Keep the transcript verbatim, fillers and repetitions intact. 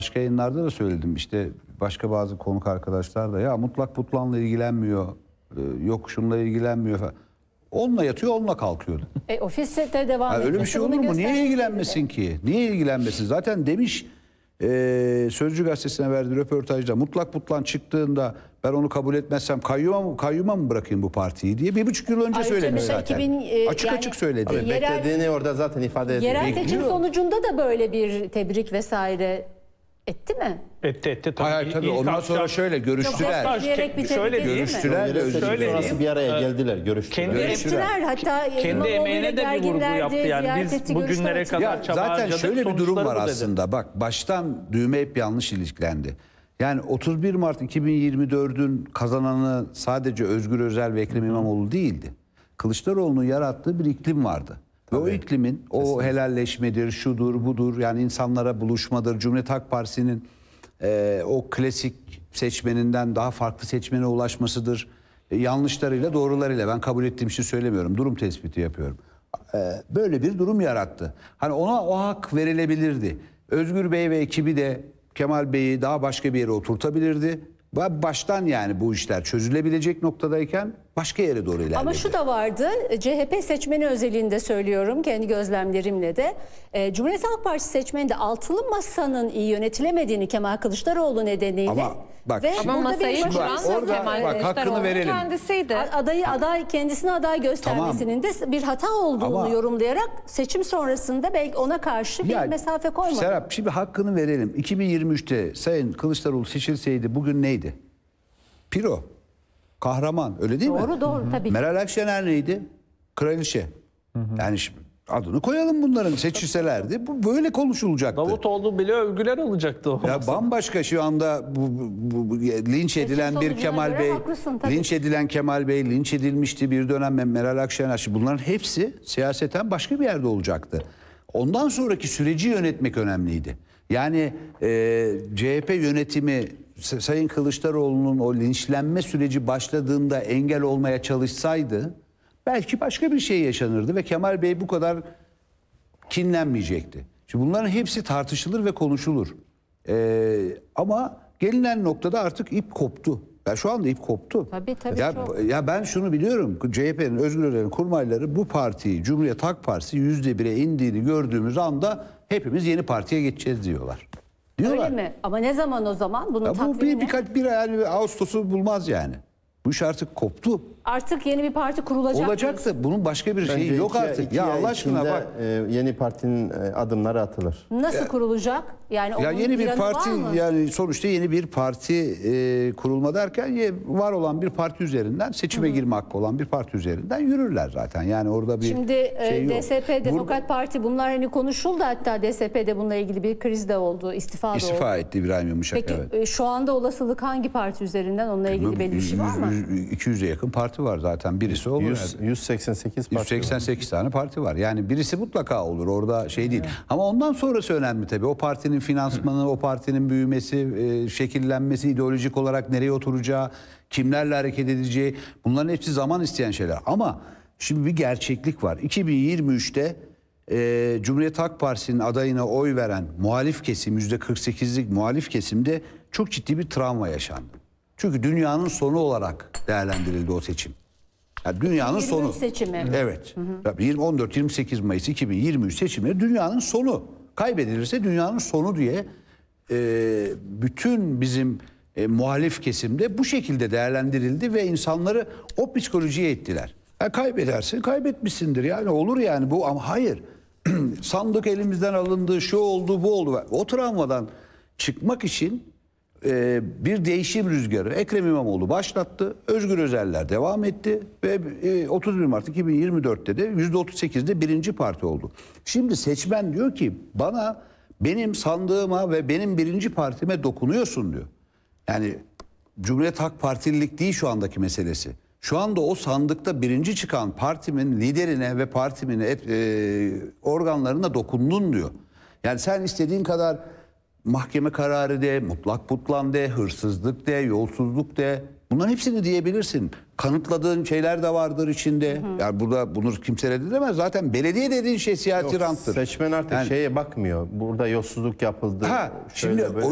Başka yayınlarda da söyledim, işte başka bazı konuk arkadaşlar da ya mutlak putlanla ilgilenmiyor, yok şunla ilgilenmiyor falan. Onunla yatıyor, onunla kalkıyordu. E, ofiste de devam yani öyle bir şey olur mu? Niye ilgilenmesin de. ki? Niye ilgilenmesin? Zaten demiş e, Sözcü Gazetesi'ne verdiği röportajda mutlak putlan çıktığında ben onu kabul etmezsem kayyuma mı, kayyuma mı bırakayım bu partiyi diye bir buçuk yıl önce Ayrıca söylemiş zaten. iki bin, e, açık yani, açık söyledi. Abi, yerel, beklediğini orada zaten ifade ediyor. Yerel seçim Bekliyor. sonucunda da böyle bir tebrik vesaire etti mi? Etti etti. Tabii. Hayır tabii ondan sonra şöyle görüştüler. Şöyle görüştüler. Şöyle bir araya geldiler, görüştüler. Kendi, görüştüler. Hatta kendi emeğine de bir vurgu yaptı. Yani biz bugünlere kadar çaba zaten harcadık. Şöyle bir durum var aslında. Dedi. Bak baştan düğme hep yanlış ilişkilendi. Yani otuz bir Mart iki bin yirmi dördün kazananı sadece Özgür Özel ve Ekrem İmamoğlu değildi. Kılıçdaroğlu'nun yarattığı bir iklim vardı. Ve o iklimin o kesinlikle. helalleşmedir, şudur, budur, yani insanlara buluşmadır. Cumhuriyet Halk Partisi'nin e, o klasik seçmeninden daha farklı seçmene ulaşmasıdır. E, yanlışlarıyla, doğrularıyla, ben kabul ettiğim şey söylemiyorum. Durum tespiti yapıyorum. E, böyle bir durum yarattı. Hani ona o hak verilebilirdi. Özgür Bey ve ekibi de Kemal Bey'i daha başka bir yere oturtabilirdi. Baştan yani bu işler çözülebilecek noktadayken başka yere doğru ilerledi. Ama şu da vardı, C H P seçmeni özelinde söylüyorum, kendi gözlemlerimle de. E, Cumhuriyet Halk Partisi seçmeni de altılı masanın iyi yönetilemediğini Kemal Kılıçdaroğlu nedeniyle... Ama bak, ve ama masayı kuran orada Kemal bak, hakkını verelim. kendisiydi. Adayı aday kendisine aday göstermesinin tamam. de bir hata olduğunu ama, yorumlayarak seçim sonrasında belki ona karşı bir ya, mesafe koymadı. Serap, şimdi hakkını verelim. iki bin yirmi üçte Sayın Kılıçdaroğlu seçilseydi bugün neydi? Piro. Kahraman, öyle değil doğru, mi? Doğru doğru tabii. Meral Akşener neydi? Kraliçe. Hı hı. Yani şimdi adını koyalım bunların, seçilselerdi. Bu böyle konuşulacaktı. Davutoğlu bile övgüler alacaktı o. Ya masada. Bambaşka şu anda bu, bu, bu linç edilen bir Kemal Bey, linç edilen Kemal Bey, linç edilmişti bir dönem Meral Akşener. Bunların hepsi siyaseten başka bir yerde olacaktı. Ondan sonraki süreci yönetmek önemliydi. Yani e, C H P yönetimi Sayın Kılıçdaroğlu'nun o linçlenme süreci başladığında engel olmaya çalışsaydı belki başka bir şey yaşanırdı ve Kemal Bey bu kadar kinlenmeyecekti. Şimdi bunların hepsi tartışılır ve konuşulur. Ee, ama gelinen noktada artık ip koptu. Ya şu anda ip koptu. Tabii tabii. Ya, çok. ya ben şunu biliyorum. C H P'nin, Özgür Özel'in kurmayları bu partiyi, Cumhuriyet Halk Partisi yüzde bire indiğini gördüğümüz anda hepimiz yeni partiye geçeceğiz diyorlar. Diyorlar. Öyle mi? Ama ne zaman o zaman? Bunun ya bu takvimi bir, ne? birkaç bir ay, yani Ağustos'u bulmaz yani. Bu iş artık koptu. Artık yeni bir parti kurulacak. Olacaktı. Mıyız? Bunun başka bir şeyi yok iki, artık. iki Ya Allah aşkına bak. E, yeni partinin e, adımları atılır. Nasıl ya, kurulacak? Yani ya yeni bir parti, yani sonuçta yeni bir parti e, kurulma derken ye, var olan bir parti üzerinden seçime Hı-hı. girme hakkı olan bir parti üzerinden yürürler zaten. Yani orada bir Şimdi şey yok. D S P, Demokrat Burada, Parti bunlar hani konuşuldu, hatta D S P'de bununla ilgili bir kriz de oldu, istifa da oldu. İstifa etti İbrahim Yumuşak. Peki evet. şu anda olasılık hangi parti üzerinden, onunla ilgili belli bir şey var mı? iki yüze yakın parti var zaten, birisi olur. yüz, yüz seksen sekiz parti yüz seksen sekiz tane parti var. Yani birisi mutlaka olur, orada şey değil. Evet. Ama ondan sonrası önemli tabii. O partinin finansmanı, o partinin büyümesi, e, şekillenmesi, ideolojik olarak nereye oturacağı, kimlerle hareket edeceği, bunların hepsi zaman isteyen şeyler. Ama şimdi bir gerçeklik var. iki bin yirmi üçte e, Cumhuriyet Halk Partisi'nin adayına oy veren muhalif kesim, yüzde kırk sekizlik muhalif kesimde çok ciddi bir travma yaşandı. Çünkü dünyanın sonu olarak değerlendirildi o seçim. Yani dünyanın sonu. Seçimi. Evet. Hı hı. on dört yirmi sekiz Mayıs iki bin yirmi üç seçimleri dünyanın sonu. Kaybedilirse dünyanın sonu diye e, bütün bizim e, muhalif kesimde bu şekilde değerlendirildi ve insanları o psikolojiye ettiler. Ya kaybedersin, kaybetmişsindir. Yani olur yani bu, ama hayır. Sandık elimizden alındı, şu oldu, bu oldu. O travmadan çıkmak için Ee, bir değişim rüzgarı Ekrem İmamoğlu başlattı. Özgür Özeller devam etti ve e, otuz bir Mart iki bin yirmi dörtte de yüzde otuz sekizde birinci parti oldu. Şimdi seçmen diyor ki bana, benim sandığıma ve benim birinci partime dokunuyorsun diyor. Yani Cumhuriyet Halk Partililik değil şu andaki meselesi. Şu anda o sandıkta birinci çıkan partimin liderine ve partimin et, e, organlarına dokundun diyor. Yani sen istediğin kadar mahkeme kararı de, mutlak putlan de, hırsızlık de, yolsuzluk de, bunların hepsini diyebilirsin. Kanıtladığın şeyler de vardır içinde. Hı hı. Yani burada bunu kimse reddedemez. Zaten belediye dediğin şey siyasi Yok, ranttır. Seçmen artık yani, şeye bakmıyor. Burada yolsuzluk yapıldı. Ha, şimdi böyle.